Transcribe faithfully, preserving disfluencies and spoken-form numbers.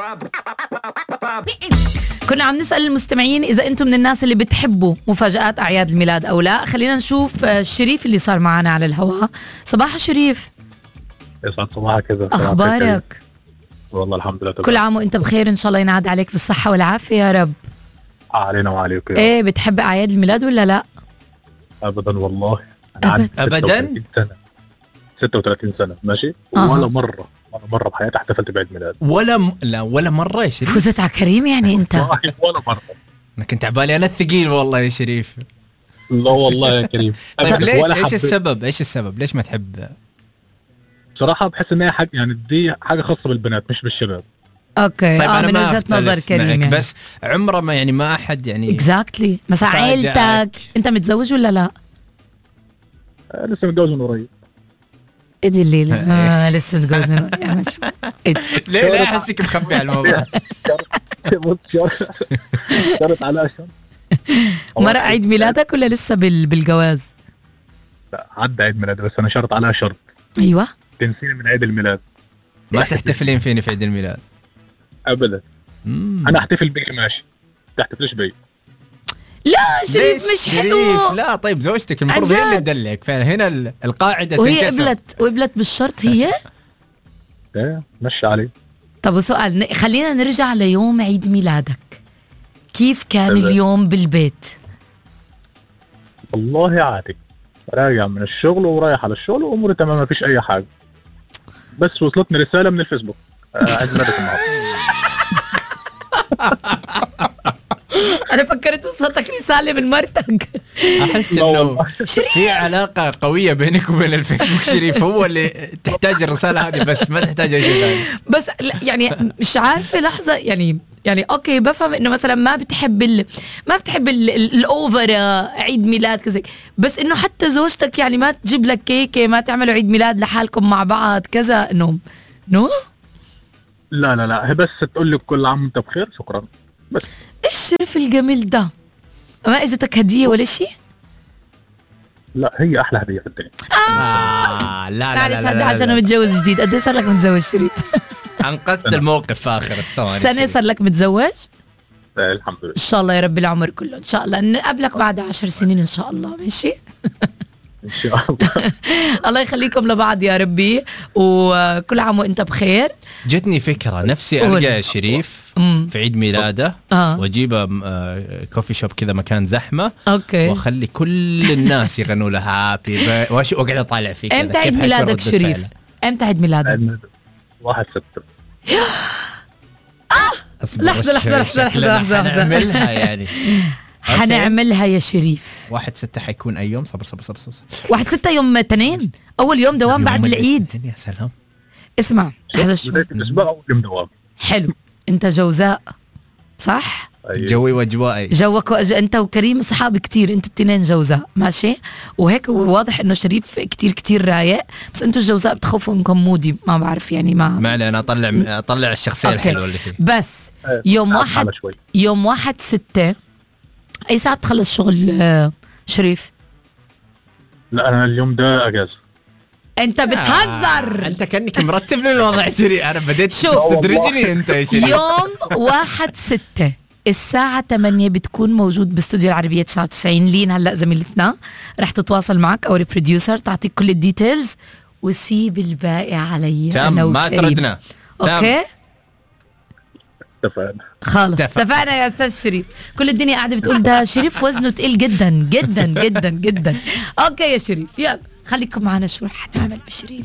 كنا عم نسأل المستمعين إذا أنتم من الناس اللي بتحبوا مفاجآت أعياد الميلاد أو لا. خلينا نشوف الشريف اللي صار معنا على الهواء. صباح شريف، يسعد صباحك. كذا أخبارك؟ والله الحمد لله. كل عام وأنت بخير، إن شاء الله ينعاد عليك بالصحة والعافية يا رب. علينا وعليك. إيه، بتحب أعياد الميلاد ولا لا؟ أبدا والله. أبد. أبدا ستة وثلاثين سنة ماشي. آه. ولا مرة ولا مرة بحياتي احتفلت بعيد ميلاد ولا م... لا ولا مرة يا شريف. فزت على كريم يعني أنت. ولا مرة. أنا كنت عبالي أنا الثقيل والله يا شريف. لا والله يا كريم. طيب ليش؟ ولا إيش حب... السبب؟ إيش السبب؟ ليش ما تحب؟ صراحة بحس إن هي حاجة، يعني دي حاجة خاصة بالبنات مش بالشباب. اوكي. طيب اه أنا من ما وجهة أختلف نظر كريم معك، يعني. بس عمره ما يعني ما أحد يعني اكزاكتلي. مثلا فاجأك. عيلتك، انت متزوج ولا لا؟ آه، لسه متجوز من قريب. ادي الليلة آه لسه متجوز من يا مشو. ادي ليه لا أحسك مخبي على الموضوع؟ بص شرط شرط على شرط. مرة عيد ميلادك ولا لسه بال... بالجواز؟ لا عدى عيد ميلاد، بس أنا شرط على شرط ايوه. تنسيني من عيد الميلاد. ما تحتفلين فيني في عيد الميلاد أبدا. مم. أنا أحتفل بيك ماشي، تحتفلش بي. لا شريف ليش مش شريف؟ حلو. لا طيب زوجتك المفروض هي اللي تدلك، فهنا ال- القاعدة وهي تنكسر. قبلت وقبلت بالشرط هي. ايه مشي علي. طب وسؤال، ن- خلينا نرجع ليوم عيد ميلادك. كيف كان تمام. اليوم بالبيت؟ والله عادي، راجع من الشغل ورايح على الشغل واموري تمام، ما فيش اي حاجه. بس وصلتني رساله من الفيسبوك، آه، عيد ميلادك النهارده. انا فكرت وصلتك رسالة من مرتك. أحس لا إنه والله. في علاقة قوية بينك وبين الفيسبوك شريف، هو اللي تحتاج الرسالة هذه بس ما تحتاج أي شيء ثاني. بس لا يعني مش عارفة لحظة يعني يعني اوكي بفهم انه مثلا ما بتحب ال... ما بتحب ال... ال- الاوفر عيد ميلاد كذا، بس انه حتى زوجتك يعني ما تجيب لك كيكة، ما تعملوا عيد ميلاد لحالكم مع بعض كذا انه نو. لا لا لا، هي بس تقول لك كل عام وانت بخير، شكرا بس. ايش الشرف الجميل ده؟ ما اجتك هدية ولا شيء؟ لا هي احلى هديه في الدنيا. آه لا لا معلش لا, لا, هذا لا, عشان لا. متجوز جديد. قد ايه صار لك متزوج شريف؟ أنقذت الموقف في آخر الثواني. سنة شريف. صار لك متزوج؟ آه، الحمد لله. ان شاء الله يا رب العمر كله، ان شاء الله نقابلك بعد عشر سنين ان شاء الله. ماشي. ان شاء الله. الله يخليكم لبعض يا ربي، وكل عام وانت بخير. جتني فكرة، نفسي قول. ألقى شريف امم في عيد ميلاده اه واجيبه آه، كوفي شوب كذا مكان زحمة، اوكي. واخلي كل الناس يغنوا له هابي واقعد اطالع فيه كذا. امتى كيف عيد حيكون ميلادك ردة شريف؟ فعله؟ امتى عيد ميلادك؟ عيد ميلاد واحد ستة. أصبر، لحظة، وش- لحظة، لحظة، شكلنا لحظة، لحظة. حنعملها يعني. حنعملها يا شريف. واحد ستة حيكون أي يوم؟ صبر صبر صبر صبر. واحد ستة يوم تنين، اول يوم دوام بعد يوم العيد. يا سلام. اسمع لحظة شوي. بدايه الاسبوع اول يوم دوام. حلو، انت جوزاء صح؟ أيوة. جوي وأجوائي. جوك وأج... انت وكريم صحاب كتير، انتوا التنين جوزاء ماشي، وهيك واضح انه شريف كتير كتير رايق، بس انتوا الجوزاء بتخوفوا انكم مودي، ما بعرف يعني ما ما علي، أنا أطلع أطلع الشخصية أوكي. الحلوة اللي فيه. بس آه، يوم تعب واحد حالة شوي. يوم واحد ستة اي ساعة بتخلص شغل آه، شريف؟ لا انا اليوم ده اجازه. انت بتهزر. آه، أنت كأنك مرتب لي الوضع شريف، أنا بديت شوف. تستدرجني أنت يا شريف. يوم واحد ستة الساعة ثمانية بتكون موجود باستوديو العربية تسعة وتسعين. لين هلأ زميلتنا رح تتواصل معك أو البروديوسر تعطيك كل الديتيلز، وسيب الباقي علي تم، أنا ما وكريم. تردنا. تم. أوكي اتفقنا. خالص اتفق. اتفقنا يا أستاذ شريف. كل الدنيا قاعدة بتقول ده شريف وزنه تقيل جدا جدا جدا جدا. أوكي يا شريف، يلا خليكم معنا شو رح نعمل بشريف.